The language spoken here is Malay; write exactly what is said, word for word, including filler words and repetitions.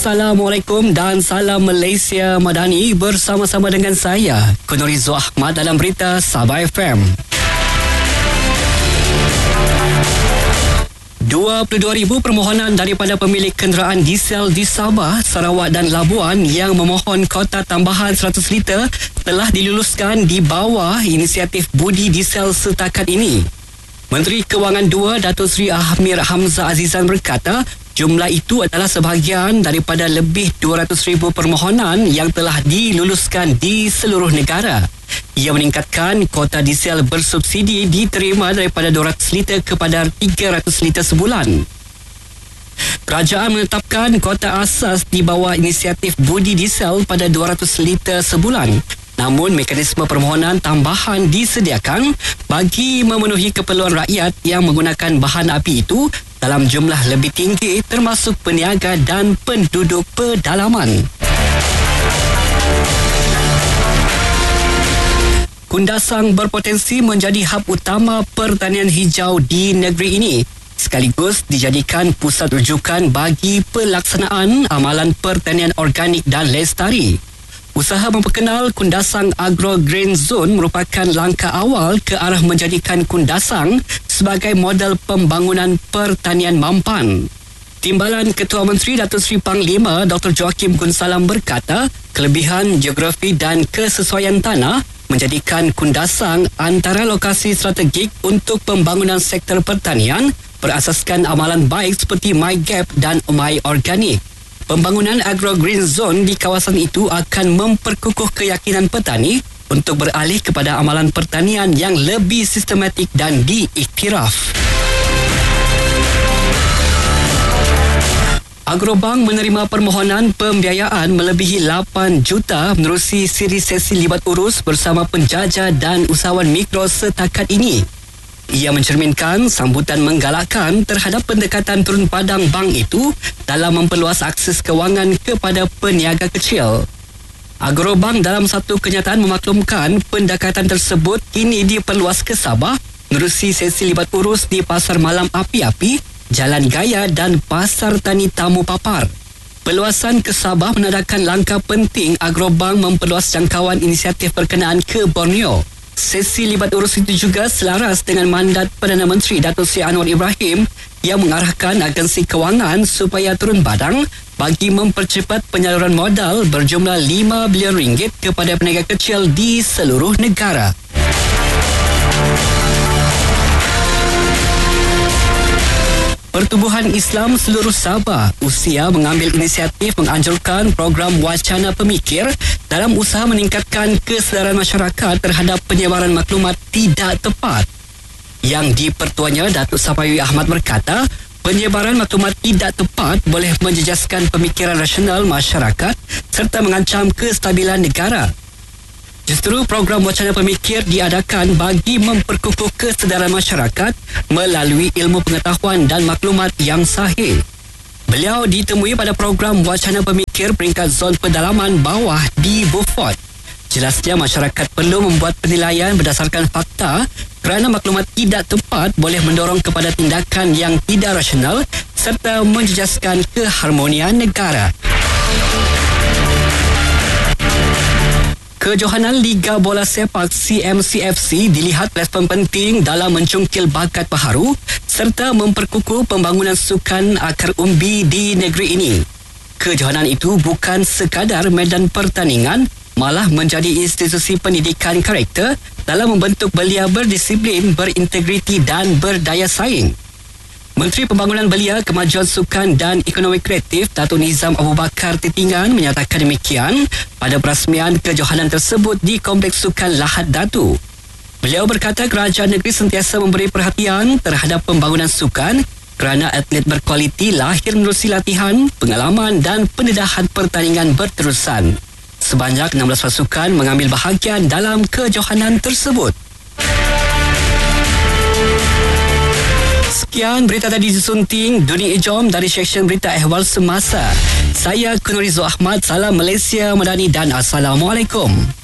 Assalamualaikum dan salam Malaysia Madani, bersama-sama dengan saya Kunurizo Ahmad dalam berita Sabah F M. dua puluh dua ribu permohonan daripada pemilik kenderaan diesel di Sabah, Sarawak dan Labuan yang memohon kota tambahan seratus liter telah diluluskan di bawah inisiatif budi diesel setakat ini. Menteri Kewangan dua Datuk Seri Amir Hamzah Azizan berkata, jumlah itu adalah sebahagian daripada lebih dua ratus ribu permohonan yang telah diluluskan di seluruh negara. Ia meningkatkan kota diesel bersubsidi diterima daripada dua ratus liter kepada tiga ratus liter sebulan. Kerajaan menetapkan kota asas di bawah inisiatif budi diesel pada dua ratus liter sebulan. Namun, mekanisme permohonan tambahan disediakan bagi memenuhi keperluan rakyat yang menggunakan bahan api itu dalam jumlah lebih tinggi, termasuk peniaga dan penduduk pedalaman. Kundasang berpotensi menjadi hub utama pertanian hijau di negeri ini, sekaligus dijadikan pusat rujukan bagi pelaksanaan amalan pertanian organik dan lestari. Usaha memperkenal Kundasang Agro Green Zone merupakan langkah awal ke arah menjadikan Kundasang sebagai model pembangunan pertanian mampan. Timbalan Ketua Menteri Datuk Seri Panglima Doktor Joakim Gunsalam berkata, kelebihan geografi dan kesesuaian tanah menjadikan Kundasang antara lokasi strategik untuk pembangunan sektor pertanian berasaskan amalan baik seperti MyGap dan My Organic. Pembangunan Agro Green Zone di kawasan itu akan memperkukuh keyakinan petani untuk beralih kepada amalan pertanian yang lebih sistematik dan diiktiraf. Agrobank menerima permohonan pembiayaan melebihi lapan juta menerusi siri sesi libat urus bersama penjajah dan usahawan mikro setakat ini. Ia mencerminkan sambutan menggalakkan terhadap pendekatan turun padang bank itu dalam memperluas akses kewangan kepada peniaga kecil. Agrobank dalam satu kenyataan memaklumkan pendekatan tersebut kini diperluas ke Sabah menerusi sesi libat urus di Pasar Malam Api-Api, Jalan Gaya dan Pasar Tani Tamu Papar. Peluasan ke Sabah menandakan langkah penting Agrobank memperluas jangkauan inisiatif berkenaan ke Borneo. Sesi libat urus itu juga selaras dengan mandat Perdana Menteri Datuk Seri Anwar Ibrahim yang mengarahkan agensi kewangan supaya turun badang bagi mempercepat penyaluran modal berjumlah lima bilion ringgit kepada peniaga kecil di seluruh negara. Pertubuhan Islam seluruh Sabah Usia mengambil inisiatif menganjurkan program Wacana Pemikir dalam usaha meningkatkan kesedaran masyarakat terhadap penyebaran maklumat tidak tepat. Yang di-Pertuanya Datuk Sapawi Ahmad berkata, penyebaran maklumat tidak tepat boleh menjejaskan pemikiran rasional masyarakat serta mengancam kestabilan negara. Justru program Wacana Pemikir diadakan bagi memperkukuh kesedaran masyarakat melalui ilmu pengetahuan dan maklumat yang sahih. Beliau ditemui pada program Wacana Pemikir peringkat zon pedalaman bawah di Beaufort. Jelasnya masyarakat perlu membuat penilaian berdasarkan fakta kerana maklumat tidak tepat boleh mendorong kepada tindakan yang tidak rasional serta menjejaskan keharmonian negara. Kejohanan Liga Bola Sepak C M C F C dilihat platform penting dalam mencungkil bakat baharu serta memperkukuh pembangunan sukan akar umbi di negeri ini. Kejohanan itu bukan sekadar medan pertandingan, malah menjadi institusi pendidikan karakter dalam membentuk belia berdisiplin, berintegriti dan berdaya saing. Menteri Pembangunan Belia, Kemajuan Sukan dan Ekonomi Kreatif Datuk Nizam Abu Bakar Titingan menyatakan demikian pada perasmian kejohanan tersebut di Kompleks Sukan Lahad Datu. Beliau berkata kerajaan negeri sentiasa memberi perhatian terhadap pembangunan sukan kerana atlet berkualiti lahir menerusi latihan, pengalaman dan pendedahan pertandingan berterusan. Sebanyak enam belas pasukan mengambil bahagian dalam kejohanan tersebut. Sekian berita tadi disunting Dunia Ijom dari seksyen berita ehwal semasa. Saya Kunurizo Ahmad, salam Malaysia Madani dan Assalamualaikum.